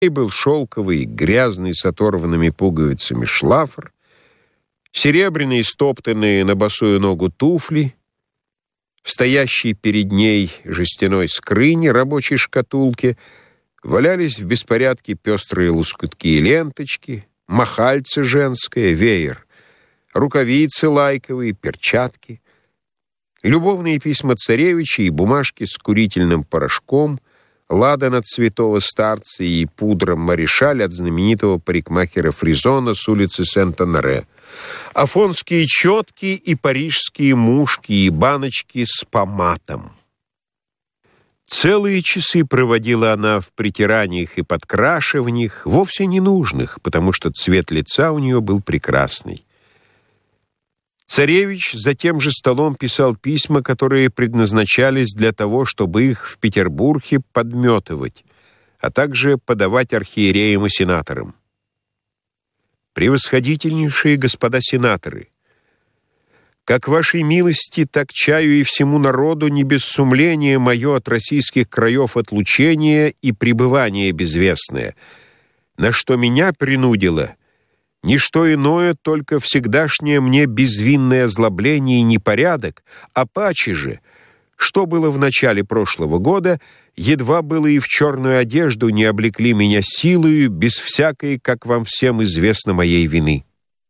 был шелковый, грязный, с оторванными пуговицами шлафр, серебряные, стоптанные на босую ногу туфли, в стоящей перед ней жестяной скрыне, рабочей шкатулке, валялись в беспорядке пестрые лоскутки и ленточки, махальце женское, веер, рукавицы лайковые, перчатки, любовные письма царевича и бумажки с курительным порошком, ладан святого старца и пудра Маришаль от знаменитого парикмахера Фризона с улицы Сент-Оноре, афонские четки и парижские мушки и баночки с поматом. Целые часы проводила она в притираниях и подкрашиваниях, вовсе ненужных, потому что цвет лица у нее был прекрасный. Царевич за тем же столом писал письма, которые предназначались для того, чтобы их в Петербурге подметывать, а также подавать архиереям и сенаторам. «Превосходительнейшие господа сенаторы, как вашей милости, так чаю и всему народу не без сумления мое от российских краев отлучение и пребывание безвестное, на что меня принудило ничто иное, только всегдашнее мне безвинное озлобление и непорядок, а паче же, что было в начале прошлого года, едва было и в черную одежду не облекли меня силою, без всякой, как вам всем известно, моей вины.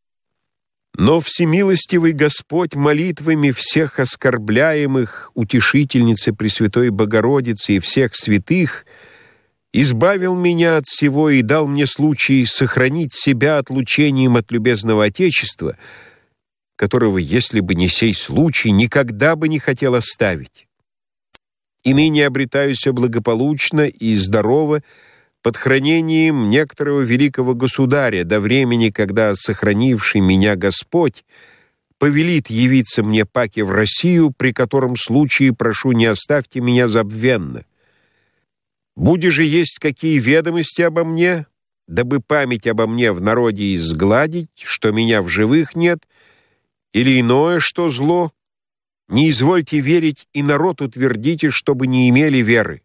Но всемилостивый Господь молитвами всех оскорбляемых, утешительницы Пресвятой Богородицы и всех святых избавил меня от всего и дал мне случай сохранить себя отлучением от любезного Отечества, которого, если бы не сей случай, никогда бы не хотел оставить. И ныне обретаюсь благополучно и здорово под хранением некоторого великого государя до времени, когда сохранивший меня Господь повелит явиться мне паки в Россию, при котором случае прошу, не оставьте меня забвенно. Буди же есть какие ведомости обо мне, дабы память обо мне в народе изгладить, что меня в живых нет, или иное, что зло, не извольте верить и народ утвердите, чтобы не имели веры.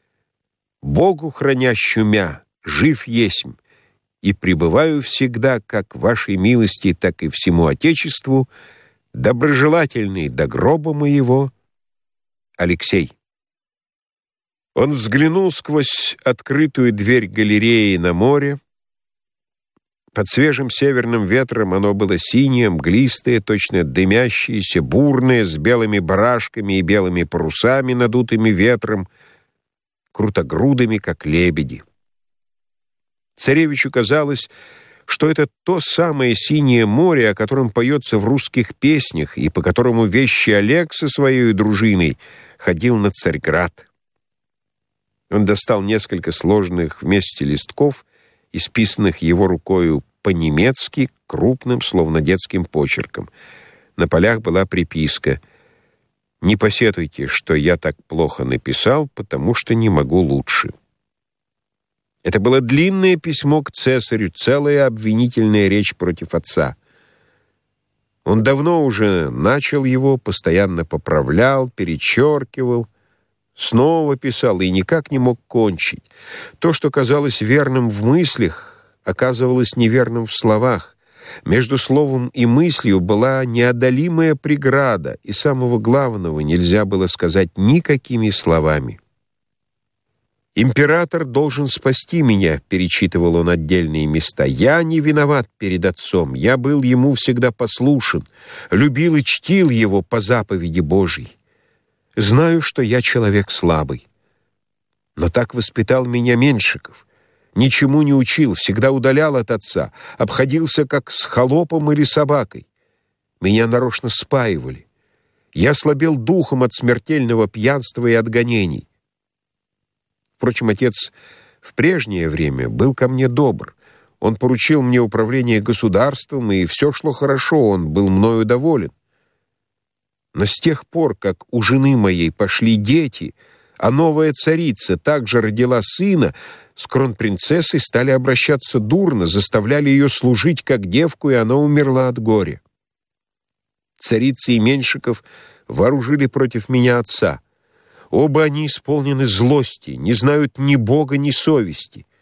Богу хранящу мя, жив есмь, и пребываю всегда, как вашей милости, так и всему Отечеству, доброжелательный до гроба моего, Алексей». Он взглянул сквозь открытую дверь галереи на море. Под свежим северным ветром оно было синее, мглистое, точно дымящееся, бурное, с белыми барашками и белыми парусами, надутыми ветром, крутогрудыми, как лебеди. Царевичу казалось, что это то самое синее море, о котором поется в русских песнях, и по которому вещий Олег со своей дружиной ходил на Царьград. Он достал несколько сложенных вместе листков, исписанных его рукою по-немецки, крупным, словно детским почерком. На полях была приписка: «Не посетуйте, что я так плохо написал, потому что не могу лучше». Это было длинное письмо к цесарю, целая обвинительная речь против отца. Он давно уже начал его, постоянно поправлял, перечеркивал, снова писал и никак не мог кончить. То, что казалось верным в мыслях, оказывалось неверным в словах. Между словом и мыслью была неодолимая преграда, и самого главного нельзя было сказать никакими словами. «Император должен спасти меня», — перечитывал он отдельные места. «Я не виноват перед отцом, я был ему всегда послушен, любил и чтил его по заповеди Божьей. Знаю, что я человек слабый. Но так воспитал меня Меншиков. Ничему не учил, всегда удалял от отца, обходился как с холопом или собакой. Меня нарочно спаивали. Я слабел духом от смертельного пьянства и от гонений. Впрочем, отец в прежнее время был ко мне добр. Он поручил мне управление государством, и все шло хорошо, он был мною доволен. Но с тех пор, как у жены моей пошли дети, а новая царица также родила сына, с кронпринцессой стали обращаться дурно, заставляли ее служить как девку, и она умерла от горя. Царица и Меншиков вооружили против меня отца. Оба они исполнены злости, не знают ни Бога, ни совести.